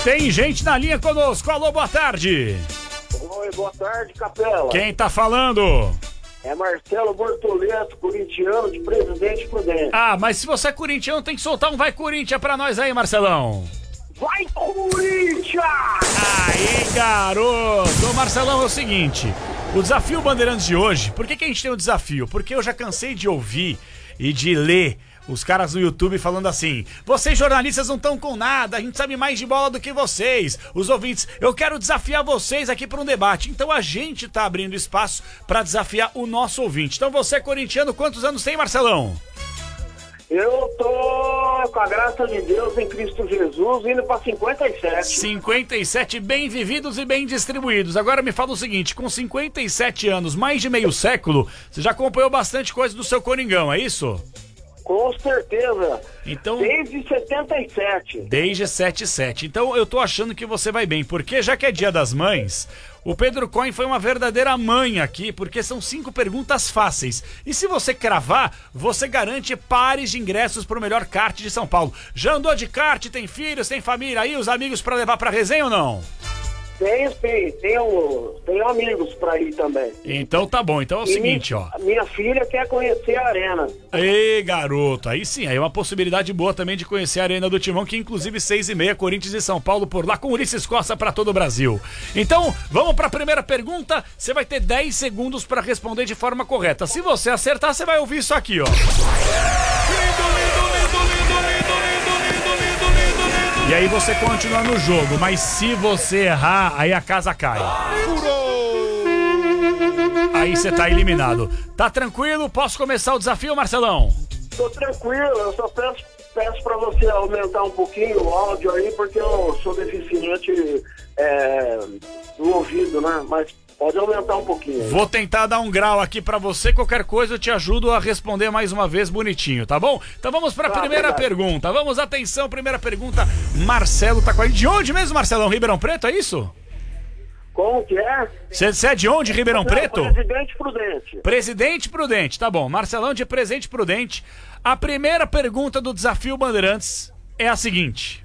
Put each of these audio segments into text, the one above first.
Tem gente na linha conosco. Alô, boa tarde. Oi, boa tarde, Capela. Quem tá falando? É Marcelo Bortoleto, corintiano de Presidente Prudente. Ah, mas se você é corintiano, tem que soltar um Vai Corinthians pra nós aí, Marcelão. Vai, Corinthians! Aí, garoto! Ô, Marcelão, é o seguinte, o desafio Bandeirantes de hoje, por que a gente tem um desafio? Porque eu já cansei de ouvir e de ler os caras no YouTube falando assim: vocês jornalistas não estão com nada, a gente sabe mais de bola do que vocês. Os ouvintes, eu quero desafiar vocês aqui para um debate. Então a gente tá abrindo espaço para desafiar o nosso ouvinte. Então você, corintiano, quantos anos tem, Marcelão? Eu tô, com a graça de Deus, em Cristo Jesus, indo pra 57. 57 bem vividos e bem distribuídos. Agora me fala o seguinte, com 57 anos, mais de meio século, você já acompanhou bastante coisa do seu Coringão, é isso? Com certeza. Então, desde 77. Desde 77. Então eu tô achando que você vai bem, porque já que é Dia das Mães, o Pedro Coin foi uma verdadeira mãe aqui, porque são 5 perguntas fáceis. E se você cravar, você garante pares de ingressos pro melhor kart de São Paulo. Já andou de kart, tem filhos, tem família aí, os amigos pra levar pra resenha ou não? Tenho amigos pra ir também. Então tá bom, então é o seguinte, ó. Minha filha quer conhecer a arena. Ei, garoto, aí sim, aí é uma possibilidade boa também de conhecer a Arena do Timão, que inclusive 6h30, Corinthians e São Paulo por lá, com Ulisses Costa pra todo o Brasil. Então, vamos pra primeira pergunta, você vai ter 10 segundos pra responder de forma correta. Se você acertar, você vai ouvir isso aqui, ó. E aí você continua no jogo, mas se você errar, aí a casa cai. Aí você tá eliminado. Tá tranquilo? Posso começar o desafio, Marcelão? Tô tranquilo, eu só peço pra você aumentar um pouquinho o áudio aí, porque eu sou deficiente do ouvido, né? Mas pode aumentar um pouquinho aí. Vou tentar dar um grau aqui pra você, qualquer coisa eu te ajudo a responder mais uma vez bonitinho, tá bom? Então vamos pra primeira pergunta. Vamos, atenção, primeira pergunta. Marcelo tá com a gente. De onde mesmo, Marcelão? Ribeirão Preto, é isso? Como que é? Você é de onde, Ribeirão Preto? Presidente Prudente. Presidente Prudente, tá bom. Marcelão de Presidente Prudente. A primeira pergunta do Desafio Bandeirantes é a seguinte: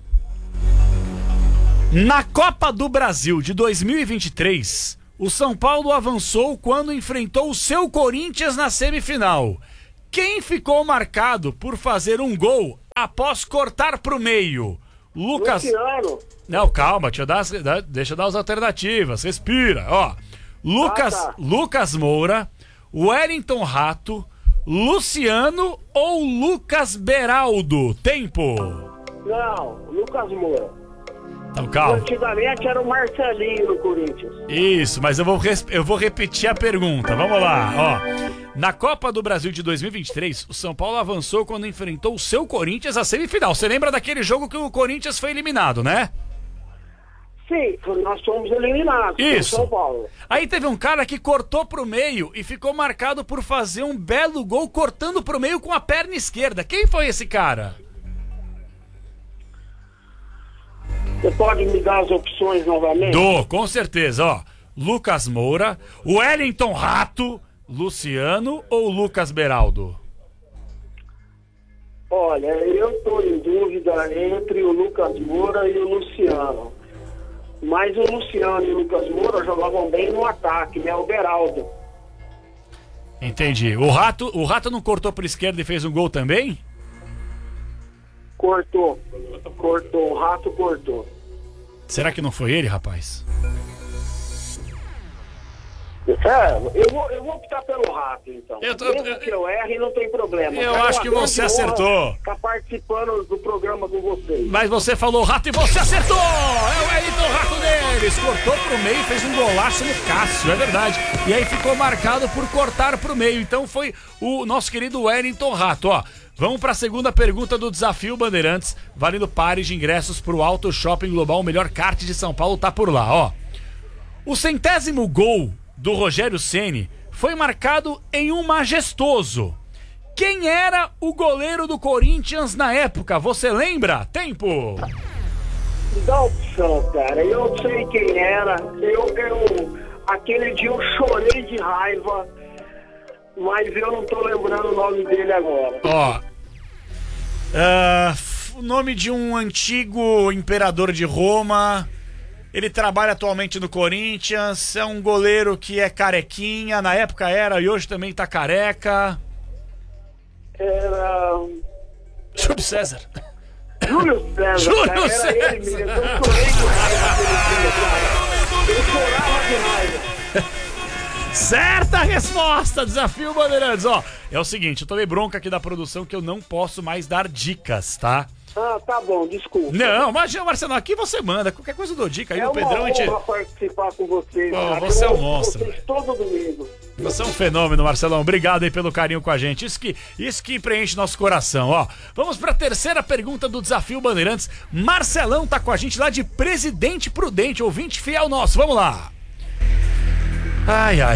na Copa do Brasil de 2023, o São Paulo avançou quando enfrentou o seu Corinthians na semifinal. Quem ficou marcado por fazer um gol após cortar pro meio? Lucas... Luciano. Não, calma, deixa eu dar as alternativas. Respira, ó. Lucas Moura, Wellington Rato, Luciano ou Lucas Beraldo? Tempo. Não, Lucas Moura. Então calma. Antigamente era o Marcelinho no Corinthians. Isso, mas eu vou repetir a pergunta. Vamos lá, ó. Na Copa do Brasil de 2023, o São Paulo avançou quando enfrentou o seu Corinthians à semifinal. Você lembra daquele jogo que o Corinthians foi eliminado, né? Sim, nós fomos eliminados. Isso. São Paulo. Aí teve um cara que cortou pro meio e ficou marcado por fazer um belo gol cortando pro meio com a perna esquerda. Quem foi esse cara? Você pode me dar as opções novamente? Dou, com certeza, ó. Lucas Moura, Wellington Rato, Luciano ou Lucas Beraldo? Olha, eu tô em dúvida entre o Lucas Moura e o Luciano. Mas o Luciano e o Lucas Moura jogavam bem no ataque, né? O Beraldo. Entendi. O Rato não cortou pra esquerda e fez um gol também? Cortou. O Rato cortou. Será que não foi ele, rapaz? Eu vou optar pelo Rato, então. Mesmo que eu erre, não tem problema. Eu acho que você acertou. Tá participando do programa com vocês. Mas você falou Rato e você acertou! É o Wellington Rato deles. Cortou pro meio e fez um golaço no Cássio, é verdade. E aí ficou marcado por cortar pro meio. Então foi o nosso querido Wellington Rato, ó. Vamos para a segunda pergunta do Desafio Bandeirantes, valendo pares de ingressos para o Auto Shopping Global, o melhor kart de São Paulo tá por lá, ó. O 100º gol do Rogério Ceni foi marcado em um majestoso. Quem era o goleiro do Corinthians na época? Você lembra? Tempo! Me dá opção, cara. Eu sei quem era. Aquele dia eu chorei de raiva, mas eu não tô lembrando o nome dele agora. Ó, nome de um antigo imperador de Roma. Ele trabalha atualmente no Corinthians. É um goleiro que é carequinha. Na época era e hoje também tá careca. Era... Júlio César. Júlio César, Júlio cara, César. era ele mesmo. Eu chorei demais naquele dia, cara. Eu chorava demais. Certa resposta, Desafio Bandeirantes. Ó, é o seguinte, eu tomei bronca aqui da produção que eu não posso mais dar dicas, tá? Ah, tá bom, desculpa. Não, imagina, Marcelo, aqui você manda. Qualquer coisa eu dou dica aí, É o Pedrão... uma honra participar com vocês, Pô, cara. você é um Eu ouço monstro. vocês todo domingo. Você é um fenômeno, Marcelão. Obrigado aí pelo carinho com a gente. Isso que preenche nosso coração, ó. Vamos pra terceira pergunta do Desafio Bandeirantes. Marcelão tá com a gente lá de Presidente Prudente, ouvinte fiel nosso. Vamos lá. Ai, ai.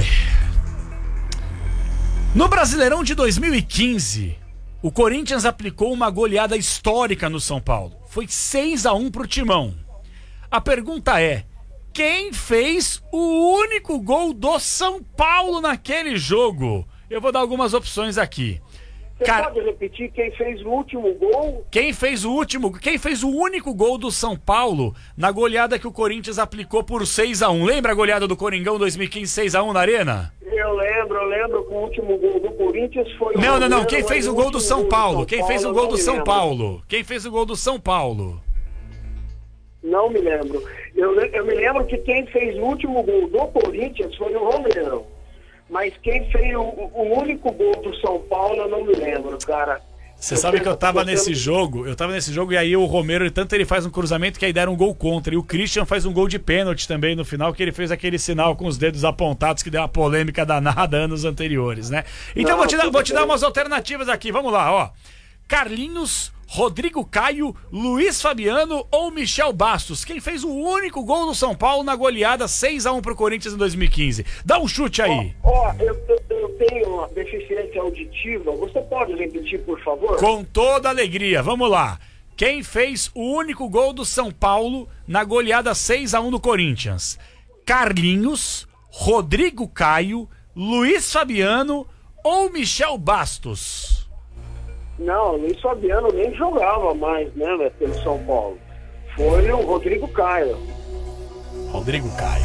No Brasileirão de 2015, o Corinthians aplicou uma goleada histórica no São Paulo. Foi 6-1 pro Timão. A pergunta é: quem fez o único gol do São Paulo naquele jogo? Eu vou dar algumas opções aqui. Você pode repetir quem fez o último gol? Quem fez o único gol do São Paulo na goleada que o Corinthians aplicou por 6-1? Lembra a goleada do Coringão 2015, 6-1 na Arena? Eu lembro que o último gol do Corinthians foi... Não. Quem fez o gol do São Paulo? Quem fez o gol do São Paulo? Quem fez o gol do São Paulo? Não me lembro. Eu me lembro que quem fez o último gol do Corinthians foi o Romero. Mas quem fez o único gol do São Paulo, eu não me lembro, cara. Você sabe que eu tava nesse jogo e aí o Romero, tanto ele faz um cruzamento que aí deram um gol contra. E o Christian faz um gol de pênalti também no final, que ele fez aquele sinal com os dedos apontados que deu uma polêmica danada anos anteriores, né? Então vou te dar umas alternativas aqui, vamos lá, ó. Carlinhos, Rodrigo Caio, Luiz Fabiano ou Michel Bastos? Quem fez o único gol do São Paulo na goleada 6-1 pro Corinthians em 2015? Dá um chute aí. Eu tenho uma deficiência auditiva. Você pode repetir, por favor? Com toda alegria. Vamos lá. Quem fez o único gol do São Paulo na goleada 6-1 do Corinthians? Carlinhos, Rodrigo Caio, Luiz Fabiano ou Michel Bastos? Não, o Luiz Fabiano nem jogava mais, né, pelo São Paulo. Foi o Rodrigo Caio. Rodrigo Caio.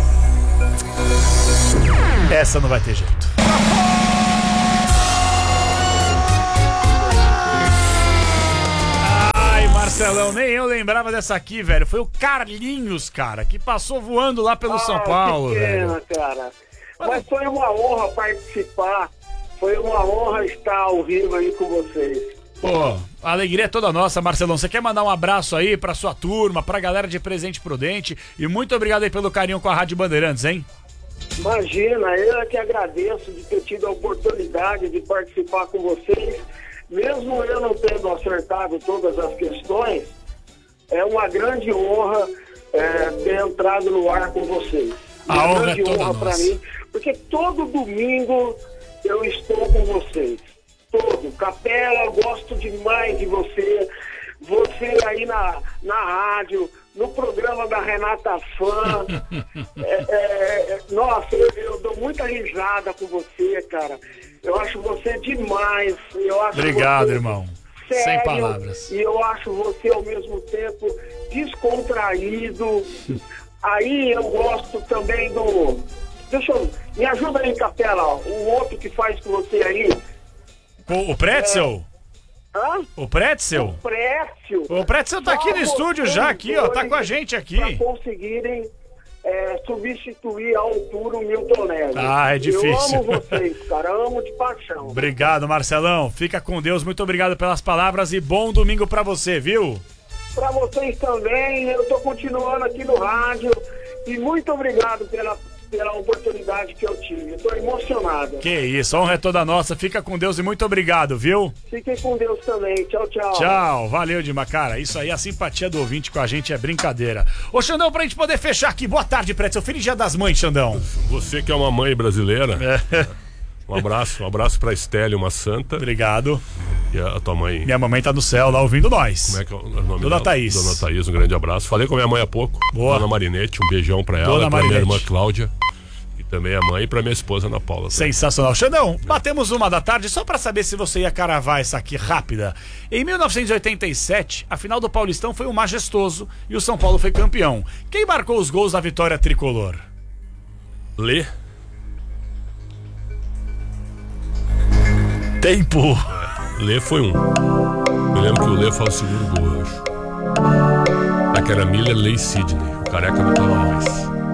Essa não vai ter jeito. Ai, Marcelão, nem eu lembrava dessa aqui, velho. Foi o Carlinhos, cara, que passou voando lá pelo São Paulo, que pena, velho. Cara. Mas foi uma honra participar. Foi uma honra estar ao vivo aí com vocês. Pô, a alegria é toda nossa, Marcelão. Você quer mandar um abraço aí pra sua turma, pra galera de Presidente Prudente? E muito obrigado aí pelo carinho com a Rádio Bandeirantes, hein? Imagina, eu é que agradeço de ter tido a oportunidade de participar com vocês. Mesmo eu não tendo acertado todas as questões, é uma grande honra ter entrado no ar com vocês. A honra grande é toda honra para nossa. mim, porque todo domingo eu estou com vocês. Todo. Capela, eu gosto demais de você. Você aí na rádio, no programa da Renata Fã. Nossa, eu dou muita risada com você, cara. Eu acho você demais. Obrigado, irmão. Sério, sem palavras. E eu acho você ao mesmo tempo descontraído. Aí eu gosto também do... Me ajuda aí, Capela, o outro que faz com você aí. O Pretzel? Hã? O Pretzel? O Pretzel. O Pretzel tá aqui no estúdio já, aqui, ó. Tá com a gente aqui. Pra conseguirem substituir à altura o Milton Neves. Ah, é difícil. Eu amo vocês, cara. Amo de paixão. Obrigado, Marcelão. Fica com Deus. Muito obrigado pelas palavras e bom domingo pra você, viu? Pra vocês também. Eu tô continuando aqui no rádio. E muito obrigado pela oportunidade que eu tive. Eu tô emocionado. Que isso, a honra é toda nossa. Fica com Deus e muito obrigado, viu? Fiquem com Deus também. Tchau, tchau. Tchau, valeu, Dima, cara. Isso aí, a simpatia do ouvinte com a gente é brincadeira. Ô, Xandão, pra gente poder fechar aqui. Boa tarde, Pretzel. Feliz Dia das Mães, Xandão. Você que é uma mãe brasileira. Um abraço pra Estélio, uma santa. Obrigado. E a tua mãe? Minha mamãe tá no céu lá ouvindo nós. Como é que é o nome Dona dela? Thaís. Dona Thaís, um grande abraço. Falei com a minha mãe há pouco. Boa. Dona Marinete, um beijão pra ela. Dona pra minha Marinete. irmã Cláudia, que Também a mãe e pra minha esposa Ana Paula. Sensacional. Xandão, batemos 1h da tarde, só pra saber se você ia caravar essa aqui rápida. Em 1987, a final do Paulistão foi um majestoso e o São Paulo foi campeão. Quem marcou os gols da vitória tricolor? Lê. Tempo. Lê foi um. Eu lembro que o Lê faz o segundo gol, eu acho. Aquela Miller, Lê e Sidney. O Careca não tava mais.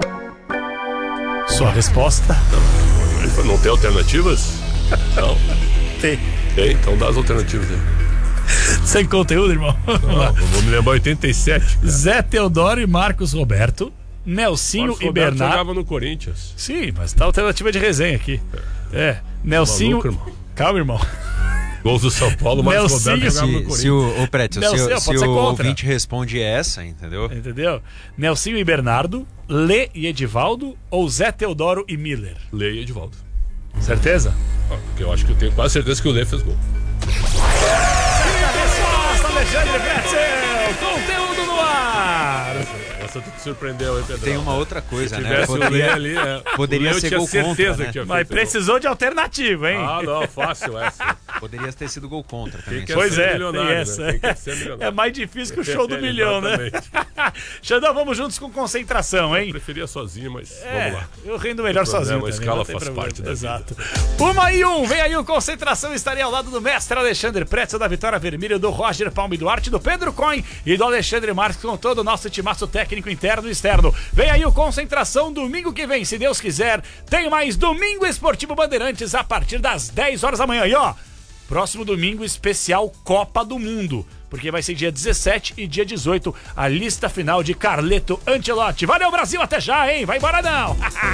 Sua resposta? Não tem alternativas? Não. Tem. Tem, então dá as alternativas aí. Sem conteúdo, irmão. Não, vou me lembrar 87. Cara. Zé Teodoro e Marcos Roberto, Nelsinho Marcos e Roberto Bernardo. jogava no Corinthians. Sim, mas tá alternativa de resenha aqui. Nelsinho. Maluco, irmão. Calma, irmão. Gols do São Paulo, Marcos Nelsinho. Roberto jogava no Corinthians. Se o ouvinte responde essa, entendeu? Entendeu? Nelsinho e Bernardo, Lê e Edivaldo ou Zé Teodoro e Miller? Lê e Edivaldo. Certeza? Porque eu acho que eu tenho quase certeza que o Lê fez gol. Certa resposta, Alexandre Pretzel! Conteúdo no ar! Essa tu te surpreendeu, hein, Pedro? Tem uma outra coisa, Se né? tivesse o Lê ali, Poderia ser gol contra, né? Mas precisou de alternativa, hein? Ah, não, fácil essa. Poderia ter sido gol contra também. Pois é, tem milionário, essa. né? Tem que ser milionário. É mais difícil que o show do milhão, né? Xandão, vamos juntos com concentração, hein? Eu preferia sozinho, mas vamos lá. Eu rendo melhor sozinho. A escala faz parte da Exato. 1-1, vem aí o Concentração. Estarei ao lado do mestre Alexandre Pretzel, da Vitória Vermelha, do Roger Palme Duarte, do Pedro Coin e do Alexandre Marques, com todo o nosso timaço técnico interno e externo. Vem aí o Concentração, domingo que vem, se Deus quiser. Tem mais Domingo Esportivo Bandeirantes a partir das 10 horas da manhã. E ó, próximo domingo especial Copa do Mundo, porque vai ser dia 17 e dia 18 a lista final de Carleto Ancelotti. Valeu, Brasil, até já, hein? Vai embora não!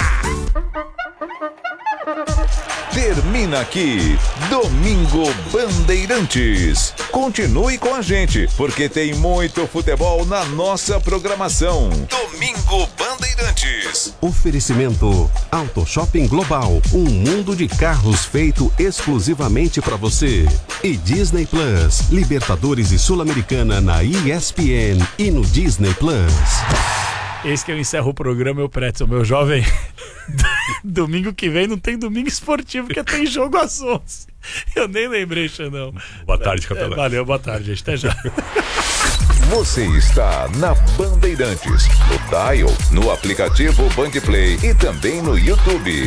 Termina aqui Domingo Bandeirantes. Continue com a gente, porque tem muito futebol na nossa programação. Domingo Bandeirantes. Oferecimento Auto Shopping Global, um mundo de carros feito exclusivamente para você. E Disney Plus, Libertadores e Sul-Americana na ESPN e no Disney Plus. Eis que eu encerro o programa, meu Pretzel, meu jovem. Domingo que vem não tem domingo esportivo, porque tem jogo às 11. Eu nem lembrei, Xandão. Boa tarde, capelão. Valeu, boa tarde, gente. Até já. Você está na Bandeirantes, no Dial, no aplicativo Bandplay e também no YouTube.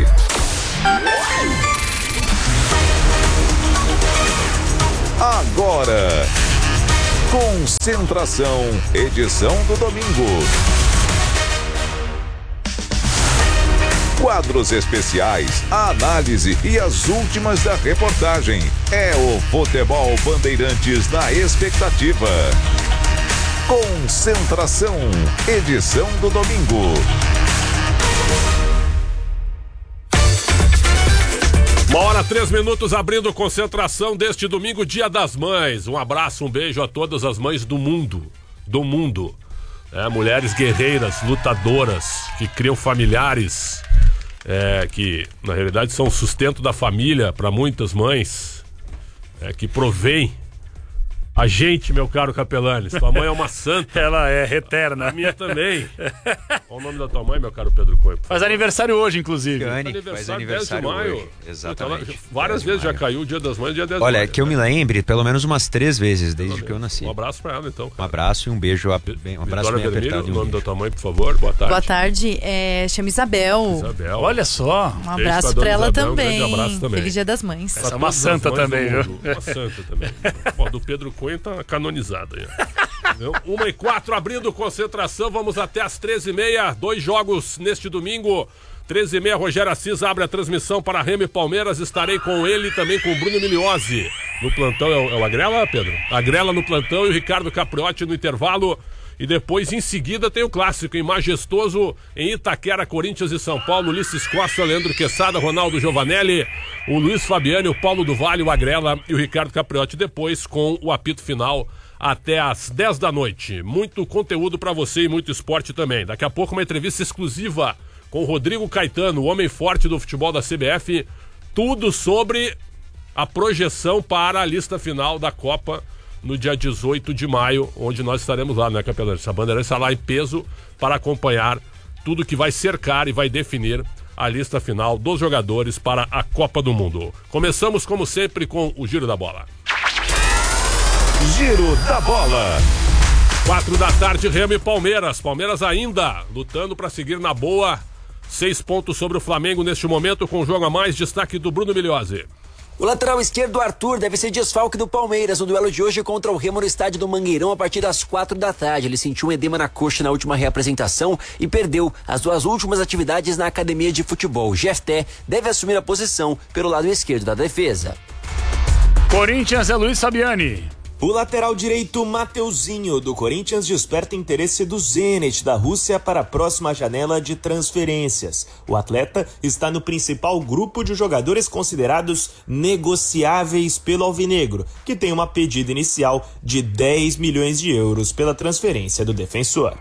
Agora, Concentração, edição do domingo. Quadros especiais, a análise e as últimas da reportagem. É o Futebol Bandeirantes na expectativa. Concentração, edição do domingo. Uma hora, 3 minutos, abrindo Concentração deste domingo, Dia das Mães. Um abraço, um beijo a todas as mães do mundo. Mulheres guerreiras, lutadoras, que criam familiares, que na realidade são o sustento da família para muitas mães, que provém a gente, meu caro Capelanes. Tua mãe é uma santa. Ela é eterna. A minha também. Qual o nome da tua mãe, meu caro Pedro Coelho? Faz aniversário hoje, inclusive. Faz aniversário 10 de maio. hoje. Exatamente. Várias vezes já caiu o Dia das Mães, dia 10 de maio. Olha, que eu me lembre, pelo menos umas 3 vezes desde que eu nasci. Um abraço pra ela, então. Um abraço e um beijo, um abraço bem apertado. O nome da tua mãe, por favor. Boa tarde. Boa tarde, chama Isabel. Isabel. Olha só. Um abraço pra ela Isabel, também. Um grande abraço também. Feliz Dia das Mães. Essa é uma santa também, viu? Uma santa também. Ó, do Pedro Cunha tá canonizada aí. 1h04, abrindo Concentração, vamos até as 13h30, 2 jogos neste domingo. 13h30, Rogério Assis abre a transmissão para Remo e Palmeiras. Estarei com ele e também com o Bruno Miliozzi. No plantão é o Agrela, Pedro? Agrela no plantão e o Ricardo Capriotti no intervalo. E depois, em seguida, tem o clássico em Majestoso, em Itaquera, Corinthians e São Paulo. Ulisses Costa, Leandro Quesada, Ronaldo Giovanelli, o Luiz Fabiani, o Paulo do Vale, o Agrela e o Ricardo Capriotti. Depois, com o apito final até às 10 da noite. Muito conteúdo para você e muito esporte também. Daqui a pouco, uma entrevista exclusiva com o Rodrigo Caetano, o homem forte do futebol da CBF. Tudo sobre a projeção para a lista final da Copa no dia 18 de maio, onde nós estaremos lá, né, Capelão? Essa bandeira está lá em peso para acompanhar tudo que vai cercar e vai definir a lista final dos jogadores para a Copa do Mundo. Começamos, como sempre, com o Giro da Bola. Giro da Bola. 4 da tarde, Remo e Palmeiras. Palmeiras ainda lutando para seguir na boa. 6 pontos sobre o Flamengo neste momento, com o jogo a mais. Destaque do Bruno Migliozzi. O lateral esquerdo, Arthur, deve ser desfalque do Palmeiras no duelo de hoje contra o Remo no estádio do Mangueirão a partir das 4 da tarde. Ele sentiu um edema na coxa na última reapresentação e perdeu as 2 últimas atividades na academia de futebol. Jefté deve assumir a posição pelo lado esquerdo da defesa. Corinthians é Luiz Fabiani. O lateral direito Mateuzinho do Corinthians desperta interesse do Zenit da Rússia para a próxima janela de transferências. O atleta está no principal grupo de jogadores considerados negociáveis pelo Alvinegro, que tem uma pedida inicial de 10 milhões de euros pela transferência do defensor.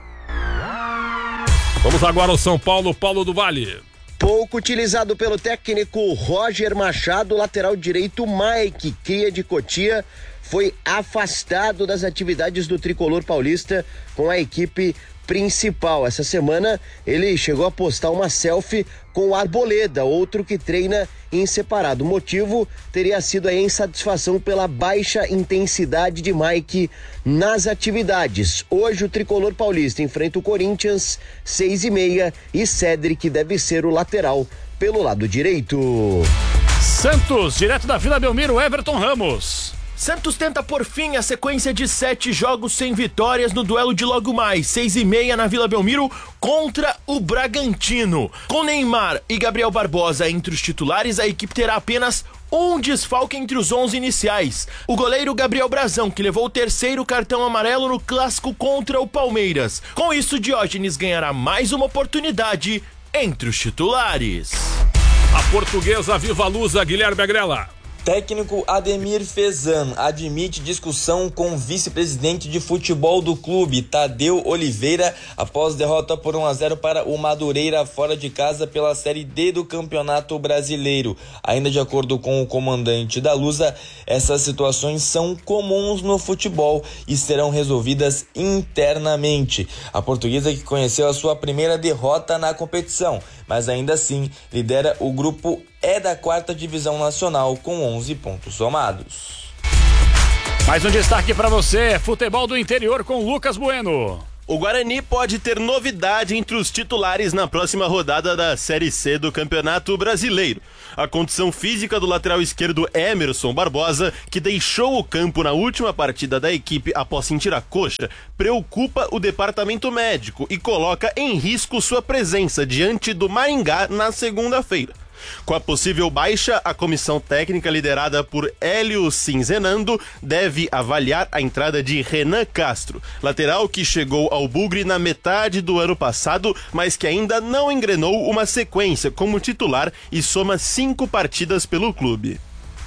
Vamos agora ao São Paulo, Paulo do Vale. Pouco utilizado pelo técnico Roger Machado, lateral direito Mike, cria de Cotia, foi afastado das atividades do tricolor paulista com a equipe principal. Essa semana ele chegou a postar uma selfie com o Arboleda, outro que treina em separado. O motivo teria sido a insatisfação pela baixa intensidade de Mike nas atividades. Hoje o tricolor paulista enfrenta o Corinthians 6h30 e Cédric deve ser o lateral pelo lado direito. Santos, direto da Vila Belmiro, Everton Ramos. Santos tenta por fim a sequência de 7 jogos sem vitórias no duelo de logo mais, 6h30 na Vila Belmiro contra o Bragantino. Com Neymar e Gabriel Barbosa entre os titulares, a equipe terá apenas um desfalque entre os 11 iniciais. O goleiro Gabriel Brazão, que levou o 3º cartão amarelo no clássico contra o Palmeiras. Com isso, Diógenes ganhará mais uma oportunidade entre os titulares. A Portuguesa Viva Lusa, Guilherme Agrela. Técnico Ademir Fezan admite discussão com o vice-presidente de futebol do clube, Tadeu Oliveira, após derrota por 1-0 para o Madureira fora de casa pela Série D do Campeonato Brasileiro. Ainda de acordo com o comandante da Lusa, essas situações são comuns no futebol e serão resolvidas internamente. A Portuguesa, que conheceu a sua primeira derrota na competição, mas ainda assim lidera o grupo E da 4ª Divisão Nacional com 11 pontos somados. Mais um destaque para você, futebol do interior com Lucas Bueno. O Guarani pode ter novidade entre os titulares na próxima rodada da Série C do Campeonato Brasileiro. A condição física do lateral esquerdo Emerson Barbosa, que deixou o campo na última partida da equipe após sentir a coxa, preocupa o departamento médico e coloca em risco sua presença diante do Maringá na segunda-feira. Com a possível baixa, a comissão técnica liderada por Hélio Cinzenando deve avaliar a entrada de Renan Castro, lateral que chegou ao Bugre na metade do ano passado, mas que ainda não engrenou uma sequência como titular e soma 5 partidas pelo clube.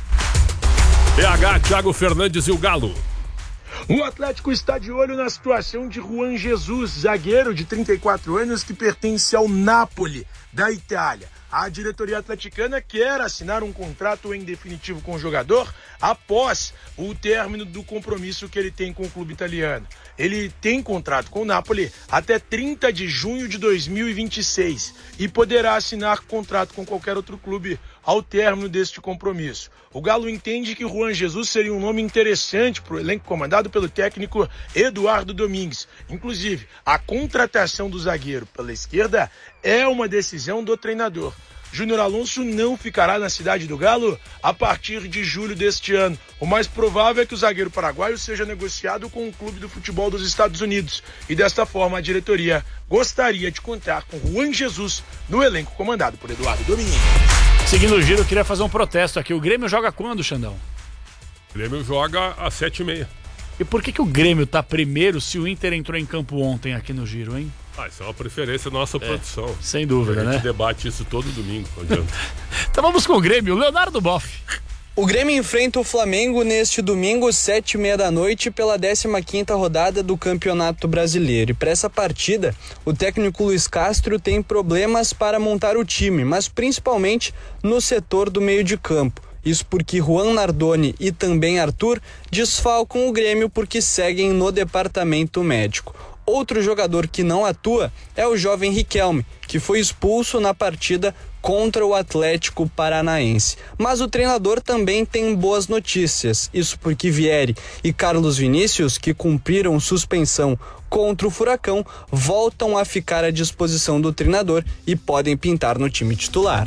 PH, Thiago Fernandes e o Galo. O Atlético está de olho na situação de Juan Jesus, zagueiro de 34 anos que pertence ao Napoli, da Itália. A diretoria atleticana quer assinar um contrato em definitivo com o jogador após o término do compromisso que ele tem com o clube italiano. Ele tem contrato com o Napoli até 30 de junho de 2026 e poderá assinar contrato com qualquer outro clube ao término deste compromisso. O Galo entende que Juan Jesus seria um nome interessante para o elenco comandado pelo técnico Eduardo Domingues. Inclusive, a contratação do zagueiro pela esquerda é uma decisão do treinador. Júnior Alonso não ficará na cidade do Galo a partir de julho deste ano. O mais provável é que o zagueiro paraguaio seja negociado com o clube do futebol dos Estados Unidos. E desta forma a diretoria gostaria de contar com Juan Jesus no elenco comandado por Eduardo Domingues. Seguindo o giro, eu queria fazer um protesto aqui. O Grêmio joga quando, Xandão? O Grêmio joga às 7h30. E por que o Grêmio tá primeiro se o Inter entrou em campo ontem aqui no giro, hein? Isso é uma preferência da nossa produção. Sem dúvida, né? A gente debate isso todo domingo. Então vamos com o Grêmio, Leonardo Boff. O Grêmio enfrenta o Flamengo neste domingo, 7h30 da noite, pela 15ª rodada do Campeonato Brasileiro. E para essa partida, o técnico Luiz Castro tem problemas para montar o time, mas principalmente no setor do meio de campo. Isso porque Juan Nardoni e também Arthur desfalcam o Grêmio porque seguem no departamento médico. Outro jogador que não atua é o jovem Riquelme, que foi expulso na partida contra o Atlético Paranaense. Mas o treinador também tem boas notícias, isso porque Vieri e Carlos Vinícius, que cumpriram suspensão contra o Furacão, voltam a ficar à disposição do treinador e podem pintar no time titular.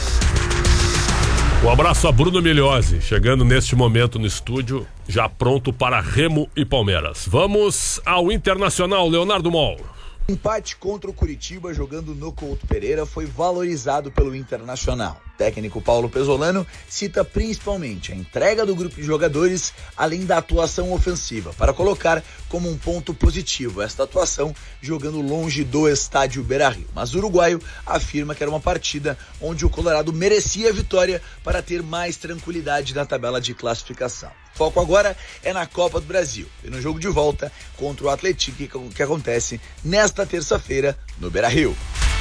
Um abraço a Bruno Migliozzi, chegando neste momento no estúdio, já pronto para Remo e Palmeiras. Vamos ao Internacional, Leonardo Mol. Empate contra o Curitiba jogando no Couto Pereira foi valorizado pelo Internacional. O técnico Paulo Pesolano cita principalmente a entrega do grupo de jogadores, além da atuação ofensiva, para colocar como um ponto positivo esta atuação jogando longe do estádio Beira-Rio. Mas o uruguaio afirma que era uma partida onde o Colorado merecia a vitória para ter mais tranquilidade na tabela de classificação. Foco agora é na Copa do Brasil e no jogo de volta contra o Atlético, que acontece nesta terça-feira no Beira-Rio.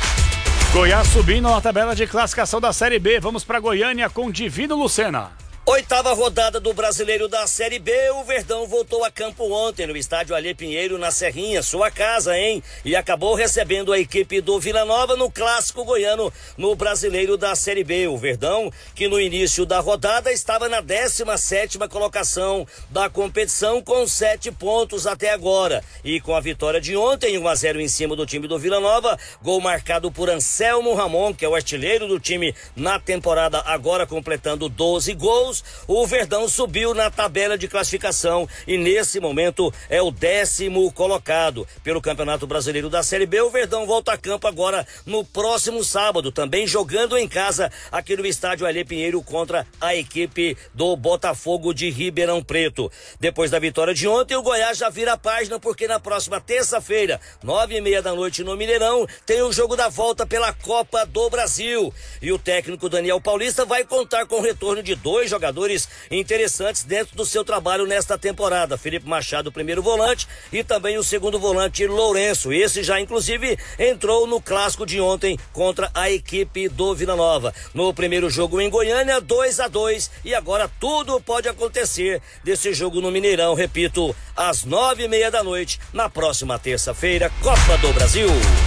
Goiás subindo na tabela de classificação da Série B. Vamos para Goiânia com Divino Lucena. 8ª rodada do Brasileiro da Série B, o Verdão voltou a campo ontem no estádio Alê Pinheiro, na Serrinha, sua casa, hein? E acabou recebendo a equipe do Vila Nova no Clássico Goiano no Brasileiro da Série B. O Verdão, que no início da rodada estava na 17ª colocação da competição com 7 pontos até agora. E com a vitória de ontem, 1-0 em cima do time do Vila Nova, gol marcado por Anselmo Ramon, que é o artilheiro do time na temporada, agora completando 12 gols. O Verdão subiu na tabela de classificação e nesse momento é o 10º colocado. Pelo Campeonato Brasileiro da Série B, o Verdão volta a campo agora no próximo sábado, também jogando em casa aqui no estádio Alê Pinheiro contra a equipe do Botafogo de Ribeirão Preto. Depois da vitória de ontem, o Goiás já vira a página, porque na próxima terça-feira, 9h30 da noite no Mineirão, tem o jogo da volta pela Copa do Brasil. E o técnico Daniel Paulista vai contar com o retorno de 2 jogadores interessantes dentro do seu trabalho nesta temporada. Felipe Machado, o primeiro volante, e também o segundo volante, Lourenço. Esse já, inclusive, entrou no clássico de ontem contra a equipe do Vila Nova. No primeiro jogo em Goiânia, 2-2, e agora tudo pode acontecer desse jogo no Mineirão, repito, às 9h30 da noite, na próxima terça-feira, Copa do Brasil.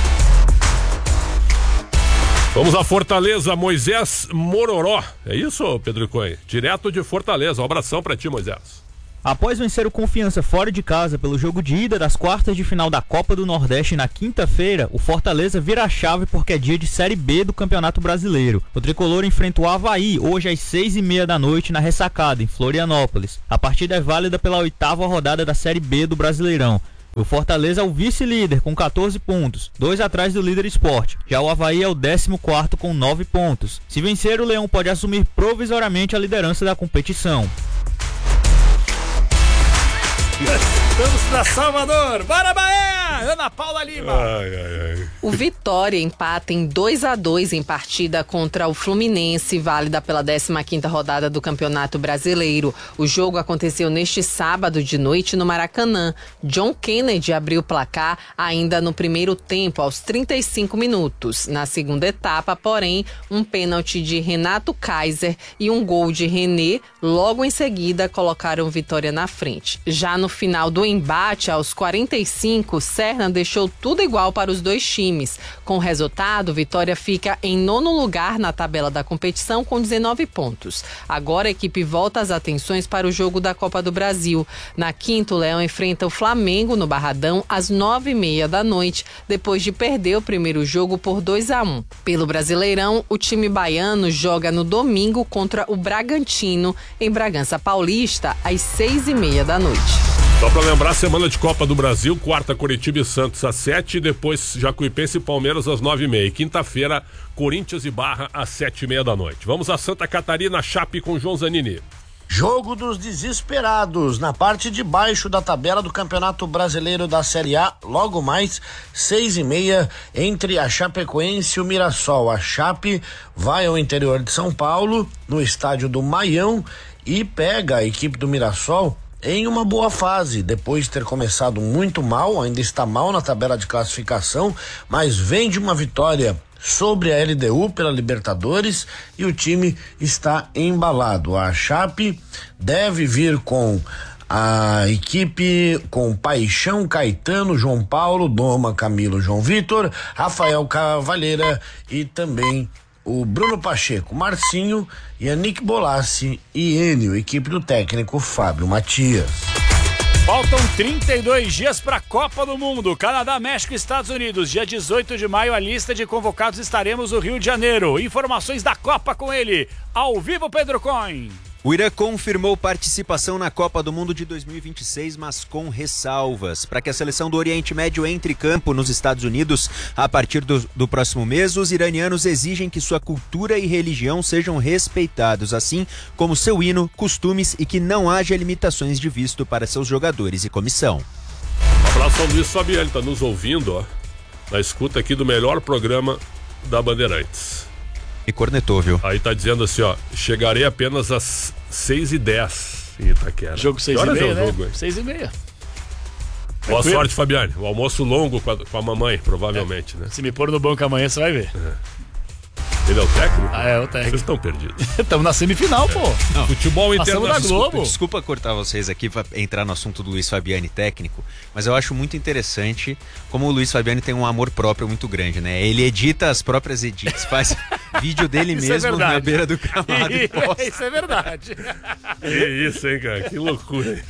Vamos a Fortaleza, Moisés Mororó. É isso, Pedro Coelho? Direto de Fortaleza. Um abração pra ti, Moisés. Após vencer o Confiança fora de casa pelo jogo de ida das quartas de final da Copa do Nordeste na quinta-feira, o Fortaleza vira a chave porque é dia de Série B do Campeonato Brasileiro. O tricolor enfrenta o Avaí hoje às 6h30 da noite na Ressacada, em Florianópolis. A partida é válida pela 8ª rodada da Série B do Brasileirão. O Fortaleza é o vice-líder com 14 pontos, 2 atrás do líder Sport. Já o Avaí é o 14º com 9 pontos. Se vencer, o Leão pode assumir provisoriamente a liderança da competição. Vamos pra Salvador. Bora, Bahia! Ana Paula Lima. O Vitória empata em 2-2 em partida contra o Fluminense, válida pela 15ª rodada do Campeonato Brasileiro. O jogo aconteceu neste sábado de noite no Maracanã. John Kennedy abriu o placar ainda no primeiro tempo, aos 35 minutos. Na segunda etapa, porém, um pênalti de Renato Kaiser e um gol de René logo em seguida colocaram Vitória na frente. Já no final do embate, aos 45, Serna deixou tudo igual para os dois times. Com o resultado, Vitória fica em 9º lugar na tabela da competição com 19 pontos. Agora a equipe volta as atenções para o jogo da Copa do Brasil. Na quinta, o Leão enfrenta o Flamengo no Barradão às 9h30 da noite, depois de perder o primeiro jogo por 2-1. Pelo Brasileirão, o time baiano joga no domingo contra o Bragantino, em Bragança Paulista, às 6h30 da noite. Só pra lembrar, semana de Copa do Brasil, quarta Coritiba e Santos às 7h, depois Jacuipense e Palmeiras às 9h30. Quinta-feira, Corinthians e Barra às 7h30 da noite. Vamos a Santa Catarina, Chape com João Zanini. Jogo dos desesperados na parte de baixo da tabela do Campeonato Brasileiro da Série A, logo mais 6h30 entre a Chapecoense e o Mirassol. A Chape vai ao interior de São Paulo, no estádio do Maião, e pega a equipe do Mirassol em uma boa fase, depois de ter começado muito mal, ainda está mal na tabela de classificação, mas vem de uma vitória sobre a LDU pela Libertadores e o time está embalado. A Chape deve vir com a equipe com Paixão, Caetano, João Paulo, Doma, Camilo, João Vitor, Rafael Cavalheira e também o Bruno Pacheco, Marcinho, Yannick Bolassi e Enio, equipe do técnico Fábio Matias. Faltam 32 dias para a Copa do Mundo. Canadá, México e Estados Unidos. Dia 18 de maio, a lista de convocados estaremos no Rio de Janeiro. Informações da Copa com ele. Ao vivo, Pedro Coin. O Irã confirmou participação na Copa do Mundo de 2026, mas com ressalvas. Para que a seleção do Oriente Médio entre em campo nos Estados Unidos a partir do próximo mês, os iranianos exigem que sua cultura e religião sejam respeitados, assim como seu hino, costumes e que não haja limitações de visto para seus jogadores e comissão. Um abraço ao Luiz Fabiani, tá nos ouvindo, ó, na escuta aqui do melhor programa da Bandeirantes. E cornetou, viu? Aí tá dizendo assim, ó, chegarei apenas às 6h10 em Itaquera. Jogo 6h30, né? Jogo, 6h30. Boa sorte, Fabiane. O almoço longo com a mamãe, provavelmente, né? Se me pôr no banco amanhã, você vai ver. Ele é o técnico? Ah, é o técnico. Vocês estão perdidos. Estamos na semifinal, pô. Não, futebol internacional. Da Globo. Desculpa cortar vocês aqui para entrar no assunto do Luiz Fabiani técnico, mas eu acho muito interessante como o Luiz Fabiani tem um amor próprio muito grande, né? Ele edita as próprias edits, faz vídeo dele mesmo na beira do gramado. Isso é verdade. Que isso, hein, cara? Que loucura.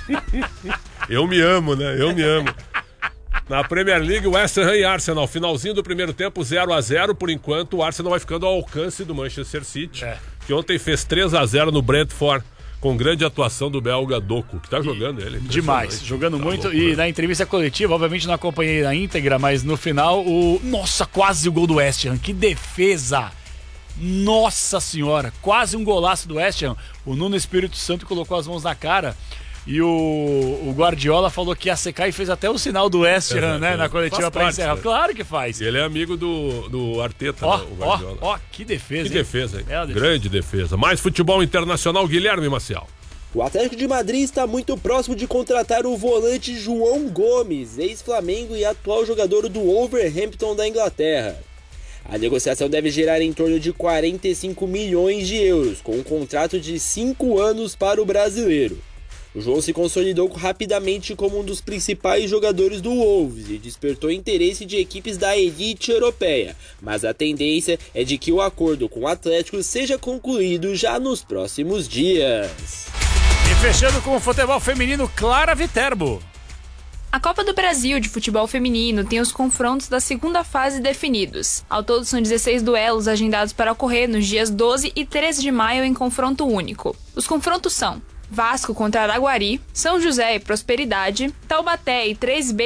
Eu me amo, né? Eu me amo. Na Premier League, West Ham e Arsenal, finalzinho do primeiro tempo, 0-0. Por enquanto, o Arsenal vai ficando ao alcance do Manchester City, que ontem fez 3-0 no Brentford, com grande atuação do belga Doku, que tá jogando ele. Demais, jogando muito. Louco, e né? na entrevista coletiva, obviamente não acompanhei na íntegra, mas no final, nossa, quase o gol do West Ham. Que defesa! Nossa senhora, quase um golaço do West Ham. O Nuno Espírito Santo colocou as mãos na cara. E o Guardiola falou que ia secar e fez até o sinal do West Ham, né? Na coletiva para encerrar. Né? Claro que faz. E ele é amigo do Arteta, né, o Guardiola. Ó, que defesa. Que defesa, hein? Grande defesa. Mais futebol internacional, Guilherme Maciel. O Atlético de Madrid está muito próximo de contratar o volante João Gomes, ex-Flamengo e atual jogador do Wolverhampton da Inglaterra. A negociação deve gerar em torno de 45 milhões de euros, com um contrato de 5 anos para o brasileiro. O João se consolidou rapidamente como um dos principais jogadores do Wolves e despertou interesse de equipes da elite europeia, mas a tendência é de que o acordo com o Atlético seja concluído já nos próximos dias. E fechando com o futebol feminino, Clara Viterbo. A Copa do Brasil de futebol feminino tem os confrontos da segunda fase definidos. Ao todo são 16 duelos agendados para ocorrer nos dias 12 e 13 de maio em confronto único. Os confrontos são Vasco contra Araguari, São José e Prosperidade, Taubaté e 3B